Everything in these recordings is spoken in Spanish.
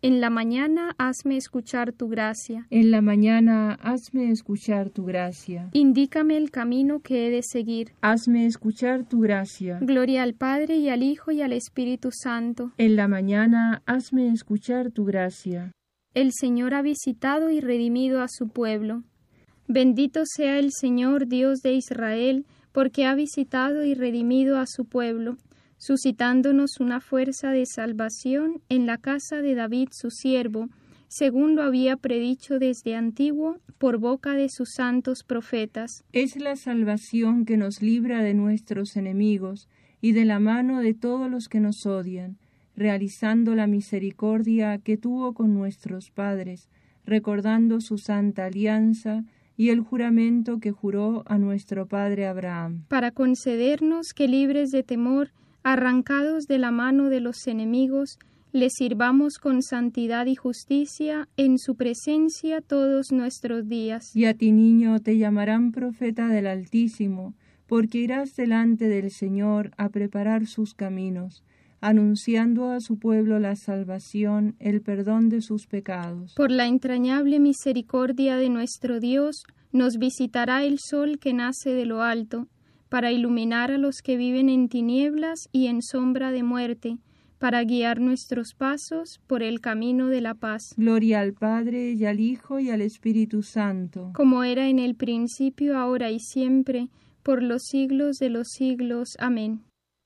En la mañana hazme escuchar tu gracia. En la mañana hazme escuchar tu gracia. Indícame el camino que he de seguir. Hazme escuchar tu gracia. Gloria al Padre y al Hijo y al Espíritu Santo. En la mañana hazme escuchar tu gracia. El Señor ha visitado y redimido a su pueblo. Bendito sea el Señor Dios de Israel, porque ha visitado y redimido a su pueblo, suscitándonos una fuerza de salvación en la casa de David su siervo, según lo había predicho desde antiguo por boca de sus santos profetas. Es la salvación que nos libra de nuestros enemigos y de la mano de todos los que nos odian, realizando la misericordia que tuvo con nuestros padres, recordando su santa alianza y el juramento que juró a nuestro padre Abraham, para concedernos que, libres de temor, arrancados de la mano de los enemigos, le sirvamos con santidad y justicia en su presencia todos nuestros días. Y a ti, niño, te llamarán profeta del Altísimo, porque irás delante del Señor a preparar sus caminos, anunciando a su pueblo la salvación, el perdón de sus pecados. Por la entrañable misericordia de nuestro Dios, nos visitará el sol que nace de lo alto, para iluminar a los que viven en tinieblas y en sombra de muerte, para guiar nuestros pasos por el camino de la paz. Gloria al Padre, y al Hijo, y al Espíritu Santo. Como era en el principio, ahora y siempre, por los siglos de los siglos. Amén.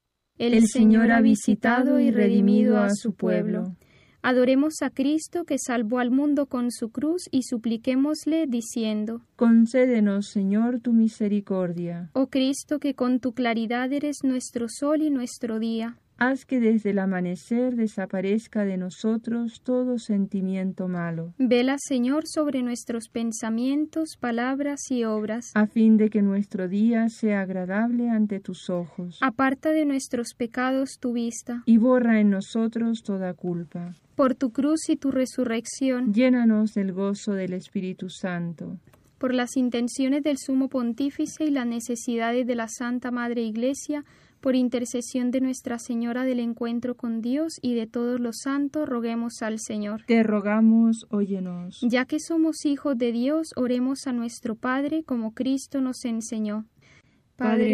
El Señor ha visitado y redimido a su pueblo. Adoremos a Cristo que salvó al mundo con su cruz y supliquémosle diciendo: Concédenos, Señor, tu misericordia. Oh Cristo, que con tu claridad eres nuestro sol y nuestro día. Haz que desde el amanecer desaparezca de nosotros todo sentimiento malo. Vela, Señor, sobre nuestros pensamientos, palabras y obras, a fin de que nuestro día sea agradable ante tus ojos. Aparta de nuestros pecados tu vista, y borra en nosotros toda culpa. Por tu cruz y tu resurrección, llénanos del gozo del Espíritu Santo. Por las intenciones del Sumo Pontífice y las necesidades de la Santa Madre Iglesia, por intercesión de Nuestra Señora del Encuentro con Dios y de todos los santos, roguemos al Señor. Te rogamos, óyenos. Ya que somos hijos de Dios, oremos a nuestro Padre como Cristo nos enseñó. Padre